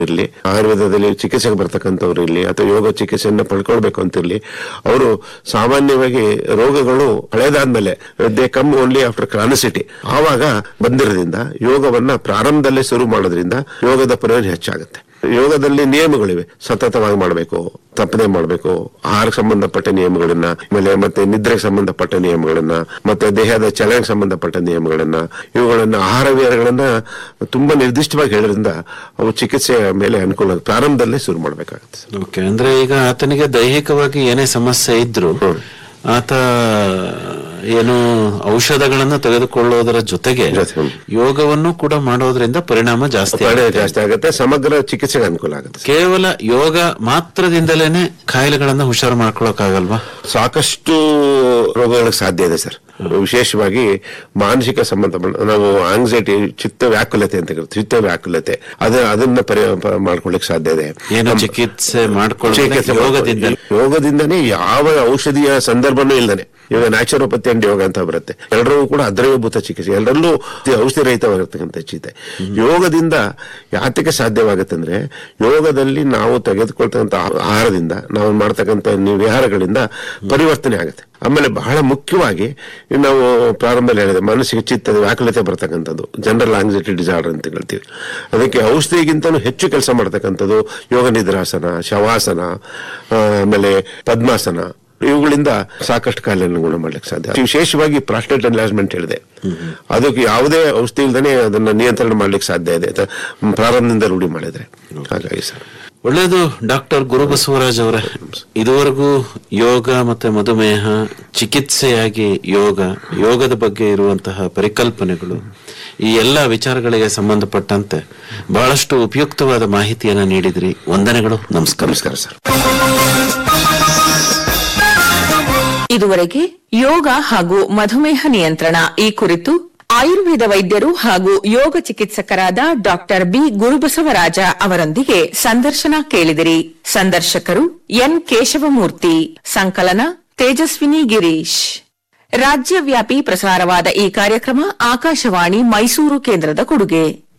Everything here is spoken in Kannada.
ಇರ್ಲಿ, ಆಯುರ್ವೇದದಲ್ಲಿ ಚಿಕಿತ್ಸೆಗೆ ಬರ್ತಕ್ಕಂಥವ್ರು ಇರ್ಲಿ, ಅಥವಾ ಯೋಗ ಚಿಕಿತ್ಸೆಯನ್ನ ಪಡ್ಕೊಳ್ಬೇಕು ಅಂತಿರ್ಲಿ, ಅವರು ಸಾಮಾನ್ಯವಾಗಿ ರೋಗಗಳು ಹಳೇದಾದ್ಮೇಲೆ they come only after chronicity ಆವಾಗ ಬಂದಿರೋದ್ರಿಂದ ಯೋಗವನ್ನ ಪ್ರಾರಂಭದಲ್ಲೇ ಶುರು ಮಾಡೋದ್ರಿಂದ ಯೋಗದ ಪ್ರಯೋಜನ ಹೆಚ್ಚಾಗುತ್ತೆ. ಯೋಗದಲ್ಲಿ ನಿಯಮಗಳಿವೆ, ಸತತವಾಗಿ ಮಾಡಬೇಕು, ತಪ್ಪದೆ ಮಾಡಬೇಕು, ಆಹಾರಕ್ಕೆ ಸಂಬಂಧಪಟ್ಟ ನಿಯಮಗಳನ್ನ, ಆಮೇಲೆ ಮತ್ತೆ ನಿದ್ರೆಗೆ ಸಂಬಂಧಪಟ್ಟ ನಿಯಮಗಳನ್ನ, ಮತ್ತೆ ದೇಹದ ಚಲನೆಗೆ ಸಂಬಂಧಪಟ್ಟ ನಿಯಮಗಳನ್ನ, ಇವುಗಳನ್ನ ಆಹಾರ ವಿಹಾರಗಳನ್ನ ತುಂಬಾ ನಿರ್ದಿಷ್ಟವಾಗಿ ಹೇಳೋದ್ರಿಂದ ಅವು ಚಿಕಿತ್ಸೆಯ ಮೇಲೆ ಅನುಕೂಲ ಪ್ರಾರಂಭದಲ್ಲೇ ಶುರು ಮಾಡಬೇಕಾಗುತ್ತೆ. ಓಕೆ, ಅಂದ್ರೆ ಈಗ ಆತನಿಗೆ ದೈಹಿಕವಾಗಿ ಏನೇ ಸಮಸ್ಯೆ ಇದ್ರು ಆತ ಏನು ಔಷಧಗಳನ್ನು ತೆಗೆದುಕೊಳ್ಳುವುದರ ಜೊತೆಗೆ ಯೋಗವನ್ನು ಕೂಡ ಮಾಡೋದ್ರಿಂದ ಪರಿಣಾಮ ಜಾಸ್ತಿ ಆಗುತ್ತೆ, ಸಮಗ್ರ ಚಿಕಿತ್ಸೆಗೆ ಅನುಕೂಲ ಆಗುತ್ತೆ. ಕೇವಲ ಯೋಗ ಮಾತ್ರದಿಂದಲೇನೆ ಕಾಯಿಲೆಗಳನ್ನ ಹುಷಾರು ಮಾಡ್ಕೊಳಕ್ಕಾಗಲ್ವಾ? ಸಾಕಷ್ಟು ರೋಗಗಳಿಗೆ ಸಾಧ್ಯ ಇದೆ ಸರ್. ವಿಶೇಷವಾಗಿ ಮಾನಸಿಕ ಸಂಬಂಧ, ನಾವು ಆಂಗ್ಸೈಟಿ, ಚಿತ್ತ ವ್ಯಾಕುಲತೆ ಅಂತ ಕರಿತೀವಿ, ಚಿತ್ತ ವ್ಯಾಕುಲತೆ, ಅದನ್ನ ಮಾಡ್ಕೊಳ್ಳಿಕ್ ಸಾಧ್ಯ ಇದೆ. ಏನು ಚಿಕಿತ್ಸೆ ಯೋಗದಿಂದನೇ ಯಾವ ಔಷಧಿಯ ಸಂದರ್ಭನೂ ಇಲ್ದಾನೆ. ಇವಾಗ ನ್ಯಾಚುರೋಪತಿ ಅಂಡ್ ಯೋಗ ಅಂತ ಬರುತ್ತೆ, ಎಲ್ಲರೂ ಕೂಡ ಅದ್ರವೀಭೂತ ಚಿಕಿತ್ಸೆ, ಎಲ್ಲರಲ್ಲೂ ಔಷಧಿ ರಹಿತವಾಗಿರ್ತಕ್ಕಂಥ ಚಿತೆ. ಯೋಗದಿಂದ ಯಾತಕ್ಕೆ ಸಾಧ್ಯವಾಗುತ್ತೆ ಅಂದ್ರೆ, ಯೋಗದಲ್ಲಿ ನಾವು ತೆಗೆದುಕೊಳ್ತಕ್ಕಂಥ ಆಹಾರದಿಂದ, ನಾವು ಮಾಡ್ತಕ್ಕಂಥ ವಿಹಾರಗಳಿಂದ ಪರಿವರ್ತನೆ ಆಗುತ್ತೆ. ಆಮೇಲೆ ಬಹಳ ಮುಖ್ಯವಾಗಿ ನಾವು ಪ್ರಾರಂಭದಲ್ಲಿ ಹೇಳಿದೆ, ಮನಸ್ಸಿಗೆ ಚಿತ್ತದ ವ್ಯಾಕುಲತೆ ಬರ್ತಕ್ಕಂಥದ್ದು ಜನರಲ್ ಆಂಗ್ಸೈಟಿ ಡಿಸಾರ್ಡರ್ ಅಂತ ಹೇಳ್ತೀವಿ. ಅದಕ್ಕೆ ಔಷಧಿಗಿಂತನೂ ಹೆಚ್ಚು ಕೆಲಸ ಮಾಡ್ತಕ್ಕಂಥದ್ದು ಯೋಗ ನಿದ್ರಾಸನ, ಶವಾಸನ, ಆಮೇಲೆ ಪದ್ಮಾಸನ, ಇವುಗಳಿಂದ ಸಾಕಷ್ಟು ಕಾಯಿಲೆಯನ್ನು ಗುಣ ಮಾಡ್ಲಿಕ್ಕೆ ಸಾಧ್ಯ. ವಿಶೇಷವಾಗಿ ಪ್ರಾಸ್ಟೇಟ್ ಎನ್ಲಾರ್ಜ್ಮೆಂಟ್ ಹೇಳಿದೆ, ಅದಕ್ಕೆ ಯಾವುದೇ ಔಷಧಿ ಇಲ್ದೇ ಅದನ್ನ ನಿಯಂತ್ರಣ ಮಾಡ್ಲಿಕ್ಕೆ ಸಾಧ್ಯ ಇದೆ ಪ್ರಾರಂಭದಿಂದ ರೂಢಿ ಮಾಡಿದ್ರೆ. ಹಾಗಾಗಿ ಸರ್ ಒಳ್ಳೆಯದು. ಡಾಕ್ಟರ್ ಗುರುಬಸವರಾಜ್ ಅವರೇ, ಇದುವರೆಗೂ ಯೋಗ ಮತ್ತೆ ಮಧುಮೇಹ, ಚಿಕಿತ್ಸೆಯಾಗಿ ಯೋಗದ ಬಗ್ಗೆ ಇರುವಂತಹ ಪರಿಕಲ್ಪನೆಗಳು, ಈ ಎಲ್ಲ ವಿಚಾರಗಳಿಗೆ ಸಂಬಂಧಪಟ್ಟಂತೆ ಬಹಳಷ್ಟು ಉಪಯುಕ್ತವಾದ ಮಾಹಿತಿಯನ್ನ ನೀಡಿದ್ರಿ. ವಂದನೆಗಳು. ನಮಸ್ಕಾರ ಸರ್. ಇದುವರೆಗೆ ಯೋಗ ಹಾಗೂ ಮಧುಮೇಹ ನಿಯಂತ್ರಣ ಈ ಕುರಿತು ಆಯುರ್ವೇದ ವೈದ್ಯರು ಹಾಗೂ ಯೋಗ ಚಿಕಿತ್ಸಕರಾದ ಡಾಕ್ಟರ್ ಬಿ ಗುರುಬಸವರಾಜ ಅವರೊಂದಿಗೆ ಸಂದರ್ಶನ ಕೇಳಿದಿರಿ. ಸಂದರ್ಶಕರು ಎನ್ ಕೇಶವಮೂರ್ತಿ, ಸಂಕಲನ ತೇಜಸ್ವಿನಿ ಗಿರೀಶ್. ರಾಜ್ಯವ್ಯಾಪಿ ಪ್ರಸಾರವಾದ ಈ ಕಾರ್ಯಕ್ರಮ ಆಕಾಶವಾಣಿ ಮೈಸೂರು ಕೇಂದ್ರದ ಕೊಡುಗೆ.